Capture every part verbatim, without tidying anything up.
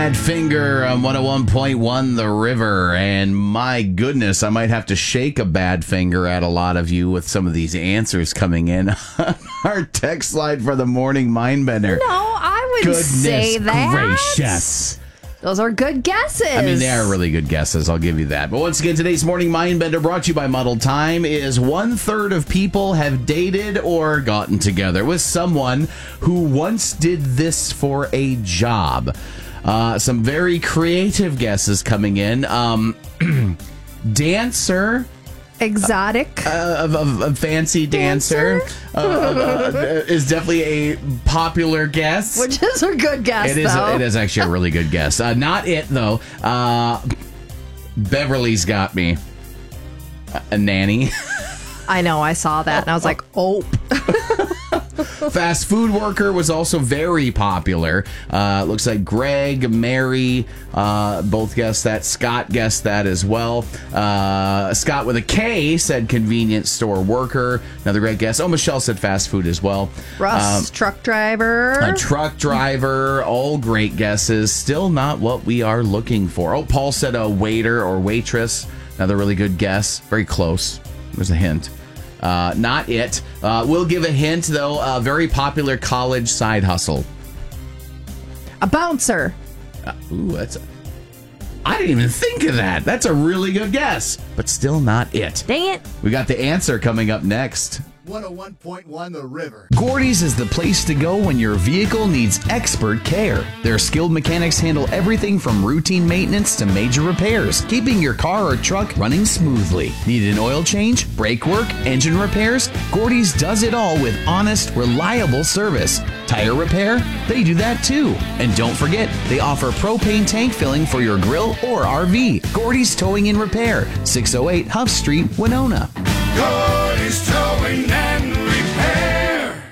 Badfinger on one oh one point one The River. And my goodness, I might have to shake a bad finger at a lot of you with some of these answers coming in on our text line for the morning Mindbender. No, I would Goodness say that. gracious. Those are good guesses. I mean, they are really good guesses. I'll give you that. But once again, today's Morning Mindbender, brought to you by Muddled Time, is one third of people have dated or gotten together with someone who once did this for a job. Uh, some very creative guesses coming in. Um, dancer. Exotic. Uh, a, a fancy dancer, dancer? Uh, uh, uh, is definitely a popular guess. Which is a good guess, it is, though. It is actually a really good guess. Uh, not it, though. Uh, Beverly's got me. A nanny. I know, I saw that, and I was like, oh. Fast food worker was also very popular. Uh, looks like Greg, Mary, uh, both guessed that. Scott guessed that as well. Uh, Scott with a K said convenience store worker. Another great guess. Oh, Michelle said fast food as well. Russ, um, truck driver. A truck driver. All great guesses. Still not what we are looking for. Oh, Paul said a waiter or waitress. Another really good guess. Very close. There's a hint. Uh, not it. Uh, we'll give a hint, though. A very popular college side hustle. A bouncer. Uh, ooh, that's... A, I didn't even think of that. That's a really good guess, but still not it. Dang it. We got the answer coming up next. one oh one point one The River. Gordy's is the place to go when your vehicle needs expert care. Their skilled mechanics handle everything from routine maintenance to major repairs, keeping your car or truck running smoothly. Need an oil change, brake work, engine repairs? Gordy's does it all with honest, reliable service. Tire repair? They do that too. And don't forget, they offer propane tank filling for your grill or R V. Gordy's Towing and Repair, six oh eight Huff Street, Winona. Gordy's Towing and Repair.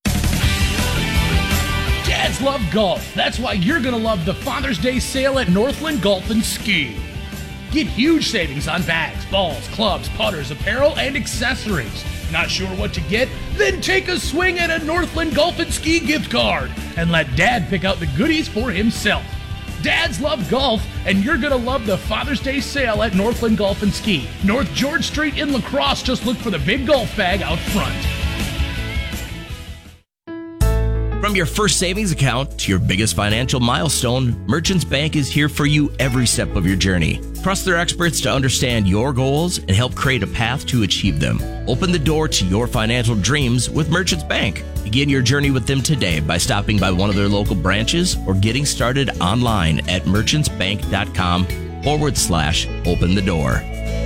Dads love golf. That's why you're going to love the Father's Day sale at Northland Golf and Ski. Get huge savings on bags, balls, clubs, putters, apparel, and accessories. Not sure what to get? Then take a swing at a Northland Golf and Ski gift card and let Dad pick out the goodies for himself. Dads love golf, and you're going to love the Father's Day sale at Northland Golf and Ski. North George Street in La Crosse. Just look for the big golf bag out front. From your first savings account to your biggest financial milestone, Merchants Bank is here for you every step of your journey. Trust their experts to understand your goals and help create a path to achieve them. Open the door to your financial dreams with Merchants Bank. Begin your journey with them today by stopping by one of their local branches or getting started online at merchantsbank.com forward slash open the door.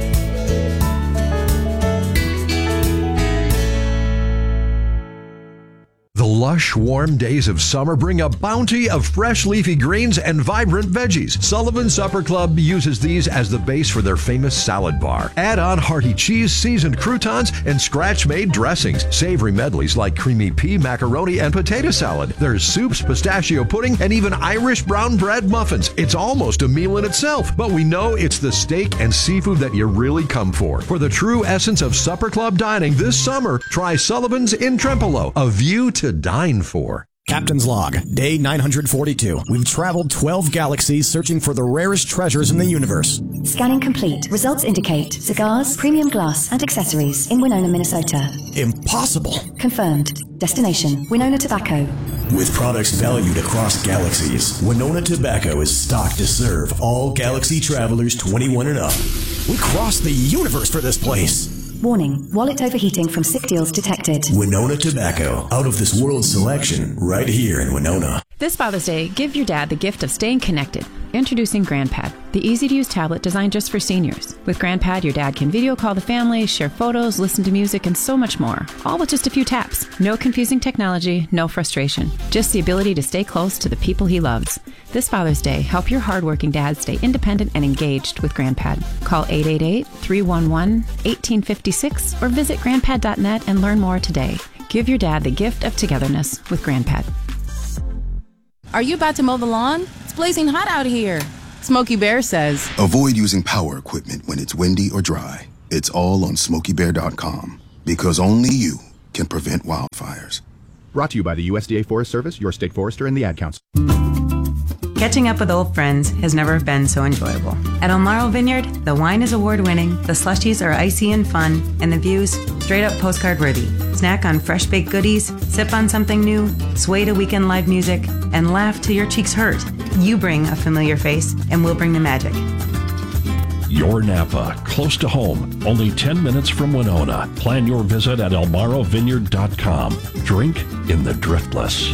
The lush, warm days of summer bring a bounty of fresh leafy greens and vibrant veggies. Sullivan Supper Club uses these as the base for their famous salad bar. Add on hearty cheese, seasoned croutons, and scratch-made dressings. Savory medleys like creamy pea, macaroni, and potato salad. There's soups, pistachio pudding, and even Irish brown bread muffins. It's almost a meal in itself, but we know it's the steak and seafood that you really come for. For the true essence of Supper Club dining this summer, try Sullivan's in Trempealeau, a view to dine for. Captain's Log, day nine hundred forty-two. We've traveled twelve galaxies searching for the rarest treasures in the universe. Scanning complete. Results indicate cigars, premium glass, and accessories in Winona, Minnesota. Impossible. Confirmed. Destination, Winona Tobacco. With products valued across galaxies, Winona Tobacco is stocked to serve all galaxy travelers twenty-one and up. We crossed the universe for this place. Warning, wallet overheating from sick deals detected. Winona Tobacco, out of this world selection, right here in Winona. This Father's Day, give your dad the gift of staying connected. Introducing GrandPad, the easy-to-use tablet designed just for seniors. With GrandPad, your dad can video call the family, share photos, listen to music, and so much more. All with just a few taps. No confusing technology, no frustration. Just the ability to stay close to the people he loves. This Father's Day, help your hardworking dad stay independent and engaged with GrandPad. Call eight eight eight, three one one, one eight five six or visit grandpad dot net and learn more today. Give your dad the gift of togetherness with GrandPad. Are you about to mow the lawn? It's blazing hot out here. Smokey Bear says, avoid using power equipment when it's windy or dry. It's all on smokey bear dot com because only you can prevent wildfires. Brought to you by the U S D A Forest Service, your state forester, and the Ad Council. Catching up with old friends has never been so enjoyable. At Elmaro Vineyard, the wine is award-winning, the slushies are icy and fun, and the views straight-up postcard-worthy. Snack on fresh-baked goodies, sip on something new, sway to weekend live music, and laugh till your cheeks hurt. You bring a familiar face, and we'll bring the magic. Your Napa, close to home, only ten minutes from Winona. Plan your visit at elmaro vineyard dot com. Drink in the driftless.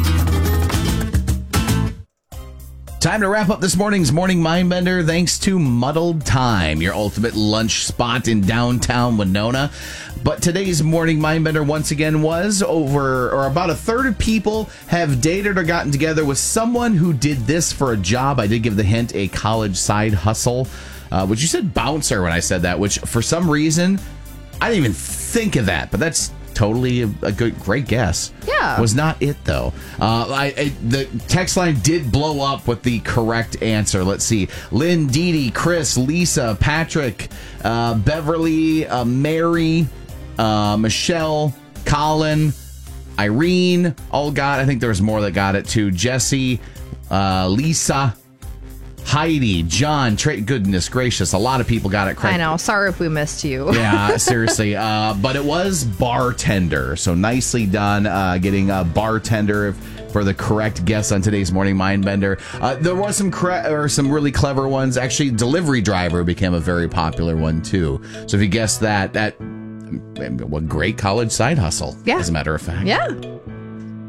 Time to wrap up this morning's Morning Mindbender thanks to Muddled Time, your ultimate lunch spot in downtown Winona. But today's Morning Mindbender once again was over, or about a third of people have dated or gotten together with someone who did this for a job. I did give the hint, a college side hustle, uh, which you said bouncer when I said that, which for some reason, I didn't even think of that, but that's totally a, a good, great guess. Yeah. Was not it, though. Uh, I, I The text line did blow up with the correct answer. Let's see. Lynn, Dee Dee, Chris, Lisa, Patrick, uh, Beverly, uh, Mary, uh, Michelle, Colin, Irene, all got, I think there was more that got it too. Jesse, uh, Lisa, Heidi, John, Trey, goodness gracious, a lot of people got it correct. I know. Sorry if we missed you. Yeah, seriously. Uh, but it was bartender. So nicely done uh, getting a bartender for the correct guess on today's Morning Mindbender. Uh, there was some cre- or some really clever ones. Actually, delivery driver became a very popular one, too. So if you guessed that, that, what great college side hustle, yeah. as a matter of fact. Yeah.